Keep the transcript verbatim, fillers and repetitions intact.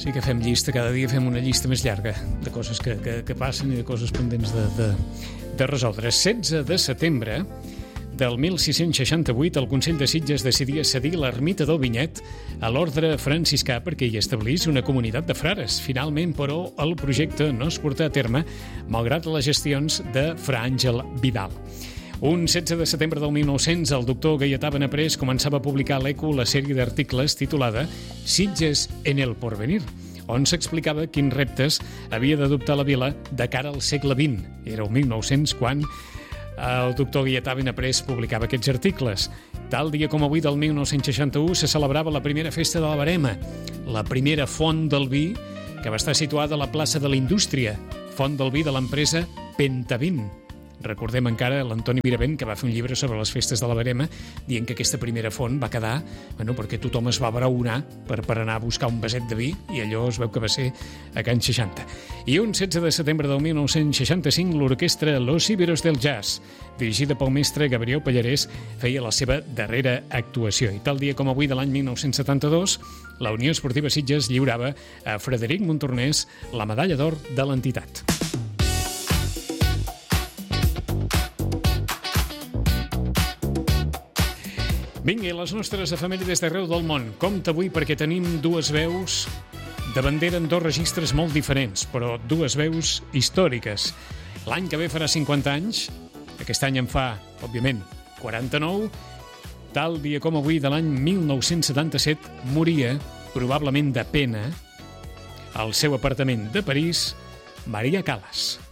Sí que fem llista, cada dia fem una llista més llarga de coses que, que, que passen i de coses pendents de, de, de resoldre. setze de setembre del mil sis-cents seixanta-vuit, el Consell de Sitges decidia cedir l'ermita del Vinyet a l'ordre franciscà perquè hi establís una comunitat de frares. Finalment, però, el projecte no es portà a terme, malgrat les gestions de Fra Àngel Vidal. Un setze de setembre del mil nou-cents, el doctor Gaietà Benaprés començava a publicar a l'Eco la sèrie d'articles titulada Sitges en el porvenir, on s'explicava quins reptes havia d'adoptar la vila de cara al segle vint. Era el mil nou-cents quan el doctor Gaietà Benaprés publicava aquests articles. Tal dia com avui del mil nou-cents seixanta-u se celebrava la primera festa de la Verema, la primera font del vi que va estar situada a la plaça de la Indústria, font del vi de l'empresa Pentavin. Recordem encara l'Antoni Miravent, que va fer un llibre sobre les festes de la Verema, dient que aquesta primera font va quedar, bueno, perquè tothom es va braonar per, per anar a buscar un vaset de vi, i allò es veu que va ser a Can seixanta. I un setze de setembre del mil nou-cents seixanta-cinc, l'orquestra Los Íberos del Jazz, dirigida pel mestre Gabriel Pallarès, feia la seva darrera actuació. I tal dia com avui de l'any mil nou-cents setanta-dos, la Unió Esportiva Sitges lliurava a Frederic Montornès la medalla d'or de l'entitat. Vinga, les nostres efemèrides d'arreu del món. Compte avui perquè tenim dues veus de bandera en dos registres molt diferents, però dues veus històriques. L'any que ve farà cinquanta anys, aquest any en fa, òbviament, quaranta-nou. Tal dia com avui de l'any mil nou-cents setanta-set moria, probablement de pena, al seu apartament de París, Maria Callas.